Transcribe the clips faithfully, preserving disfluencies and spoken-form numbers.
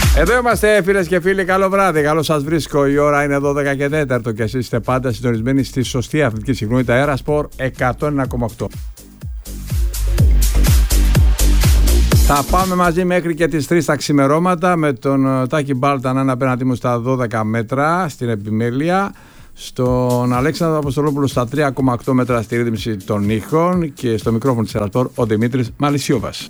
Εδώ είμαστε φίλες και φίλοι, καλό βράδυ, καλώς σας βρίσκω. Η ώρα είναι δώδεκα και τέσσερα και εσείς είστε πάντα συντονισμένοι στη σωστή αθλητική συχνότητα Αέρα Σπορ εκατόν ένα κόμμα οκτώ. Θα πάμε μαζί μέχρι και τις τρεις τα ξημερώματα με τον Τάκη Μπάλτα να είναι απέναντί μου στα δώδεκα μέτρα στην επιμέλεια, στον Αλέξανδρο Αποστολόπουλο στα τρία κόμμα οκτώ μέτρα στη ρύθμιση των ήχων και στο μικρόφωνο της Αέρα Σπορ ο Δημήτρης Μαλισσιούβας.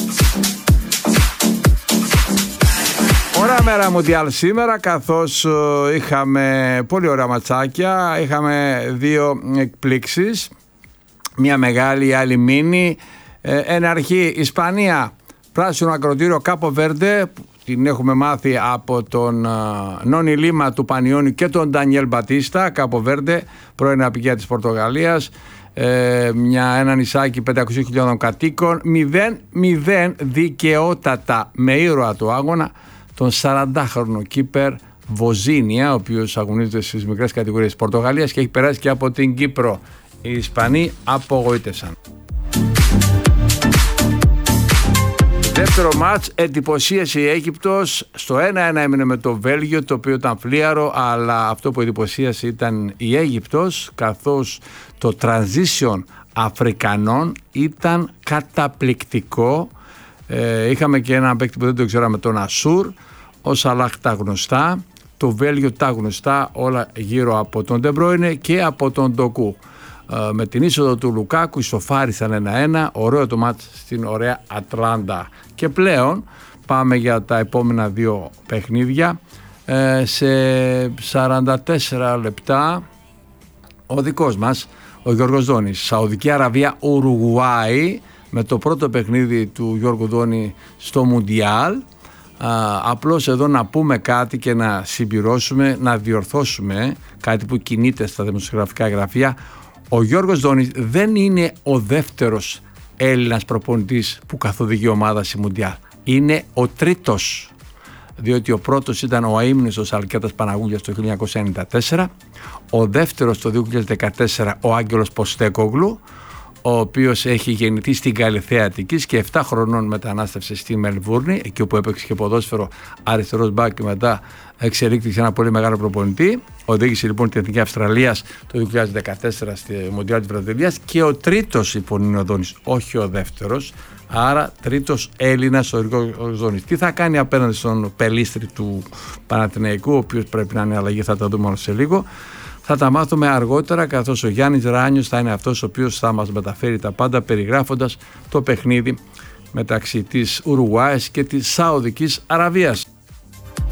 Ωραία μέρα Μουντιάλ σήμερα, καθώς είχαμε πολύ ωραία ματσάκια, είχαμε δύο εκπλήξεις, μια μεγάλη, άλλη μίνι. Εν αρχή Ισπανία, πράσινο ακροτήριο Κάπο Βέρντε, την έχουμε μάθει από τον Νόνι Λίμα του Πανιόνιου και τον Ντανιέλ Μπατίστα. Κάπο Βέρντε, πρώην απικία της Πορτογαλίας, ε, μια, ένα νησάκι πεντακόσιες χιλιάδων κατοίκων, μηδέν μηδέν δικαιότατα με ήρωα του αγώνα τον σαραντάχρονο κίπερ Βοζίνια, ο οποίος αγωνίζεται στις μικρές κατηγορίες της Πορτογαλίας και έχει περάσει και από την Κύπρο. Οι Ισπανοί απογοήτευσαν. Δεύτερο μάτς, εντυπωσίασε η Αίγυπτος. Στο ένα ένα έμεινε με το Βέλγιο, το οποίο ήταν φλίαρο, αλλά αυτό που εντυπωσίασε ήταν η Αίγυπτος, καθώς το transition Αφρικανών ήταν καταπληκτικό. Ε, είχαμε και ένα παίκτη που δεν το ξέραμε, τον Ασούρ, ο Σαλάχ τα γνωστά, το Βέλγιο τα γνωστά, όλα γύρω από τον Ντεμπρόινε και από τον Ντοκού. Ε, με την είσοδο του Λουκάκου ισοφάρισαν ένα ένα, ωραίο το μάτς στην ωραία Ατλάντα. Και πλέον πάμε για τα επόμενα δύο παιχνίδια. Ε, σε σαράντα τέσσερα λεπτά ο δικός μας, ο Γιώργος Δόνης, Σαουδική Αραβία Ουρουγουάη, με το πρώτο παιχνίδι του Γιώργου Δόνη στο Μουντιάλ. Α, απλώς εδώ να πούμε κάτι και να συμπληρώσουμε, να διορθώσουμε κάτι που κινείται στα δημοσιογραφικά γραφεία. Ο Γιώργος Δόνης δεν είναι ο δεύτερος Έλληνας προπονητής που καθοδηγεί ομάδα στη Μουντιάλ. Είναι ο τρίτος, διότι ο πρώτος ήταν ο αείμνηστος Αλκέτας Παναγούλιας το χίλια εννιακόσια ενενήντα τέσσερα, ο δεύτερος το δύο χιλιάδες δεκατέσσερα ο Άγγελος Ποστέκογλου, ο οποίος έχει γεννηθεί στην Καλιθέα Αττικής και επτά χρονών μετανάστευσε στη Μελβούρνη, εκεί όπου έπαιξε και ποδόσφαιρο αριστερός μπακ και μετά εξελίχθηκε ένα πολύ μεγάλο προπονητή. Οδήγησε λοιπόν την Εθνική Αυστραλίας το δύο χιλιάδες δεκατέσσερα στη Μουντιάλ της Βραζιλίας και ο τρίτος λοιπόν είναι ο Δόνης, όχι ο δεύτερος. Άρα τρίτος Έλληνας ο Γιώργος Δόνης. Τι θα κάνει απέναντι στον Πελίστρη του Παναθηναϊκού, ο οποίος πρέπει να είναι αλλαγή, θα τα δούμε όλο σε λίγο. Θα τα μάθουμε αργότερα, καθώς ο Γιάννης Ράνιος θα είναι αυτός ο οποίος θα μας μεταφέρει τα πάντα, περιγράφοντας το παιχνίδι μεταξύ της Ουρουγουάης και της Σαουδικής Αραβίας.